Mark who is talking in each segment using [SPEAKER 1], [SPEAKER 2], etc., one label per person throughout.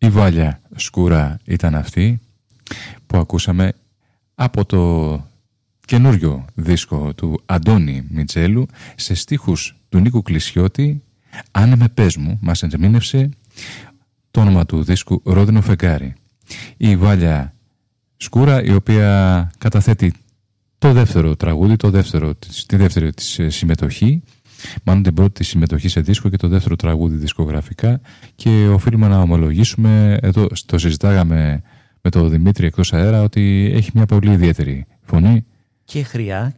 [SPEAKER 1] Η Βάλια Σκούρα ήταν αυτή που ακούσαμε από το καινούριο δίσκο του Αντώνη Μιτζέλου σε στίχους του Νίκου Κλεισιώτη. «Άνεμε πες μου» μας ερμήνευσε το όνομα του δίσκου «Ρόδινο φεγγάρι». Η Βάλια Σκούρα, η οποία καταθέτει το δεύτερο τραγούδι, τη δεύτερη της συμμετοχή, μάλλον την πρώτη της συμμετοχή σε δίσκο και το δεύτερο τραγούδι δισκογραφικά, και οφείλουμε να ομολογήσουμε, εδώ το συζητάγαμε με τον Δημήτρη εκτός αέρα, ότι έχει μια πολύ ιδιαίτερη φωνή.
[SPEAKER 2] Και χρειά.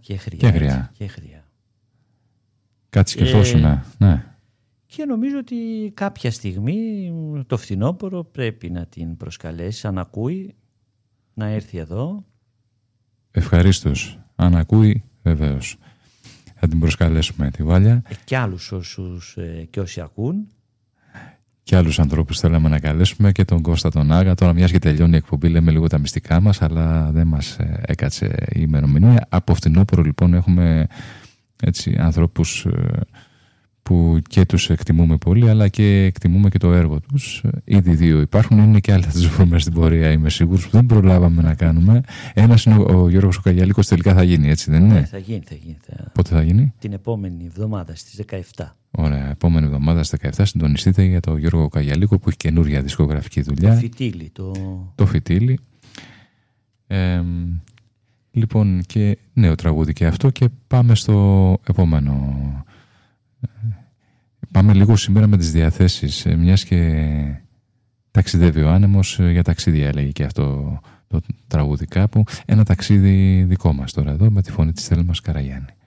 [SPEAKER 1] Κάτι σκεφτόσουνα, ναι.
[SPEAKER 2] Και νομίζω ότι κάποια στιγμή το φθινόπωρο πρέπει να την προσκαλέσει, αν ακούει, να έρθει εδώ.
[SPEAKER 1] Ευχαρίστως. Αν ακούει, βεβαίως. Θα την προσκαλέσουμε τη Βάλια.
[SPEAKER 2] Και άλλους όσους και όσοι ακούν.
[SPEAKER 1] Και άλλους ανθρώπους θέλαμε να καλέσουμε, και τον Κώστα τον Άγα. Τώρα, μιας και τελειώνει η εκπομπή, λέμε λίγο τα μυστικά μας, αλλά δεν μας έκατσε η ημερομηνία. Από φθινόπωρο λοιπόν έχουμε έτσι ανθρώπους που και τους εκτιμούμε πολύ, αλλά και εκτιμούμε και το έργο τους. Ήδη δύο υπάρχουν, είναι και άλλοι θα τους βρούμε στην πορεία, είμαι σίγουρος, που δεν προλάβαμε να κάνουμε. Ένας είναι ο Γιώργος ο Καγιαλίκος, τελικά θα γίνει, έτσι δεν είναι?
[SPEAKER 2] Θα γίνει.
[SPEAKER 1] Πότε θα γίνει?
[SPEAKER 2] Την επόμενη εβδομάδα στις 17.
[SPEAKER 1] Ωραία, επόμενη εβδομάδα στις 17 συντονιστείτε για τον Γιώργο Καγιαλίκο, που έχει καινούρια δισκογραφική δουλειά.
[SPEAKER 2] Το φυτίλι.
[SPEAKER 1] Το φυτίλι. Λοιπόν, και νέο τραγούδι και αυτό, και πάμε στο επόμενο. Πάμε λίγο σήμερα με τις διαθέσεις, μιας και ταξιδεύει ο άνεμος, για ταξίδια έλεγε και αυτό το τραγούδι κάπου. Ένα ταξίδι δικό μας τώρα εδώ, με τη φωνή της Θέλμας Καραγιάννη.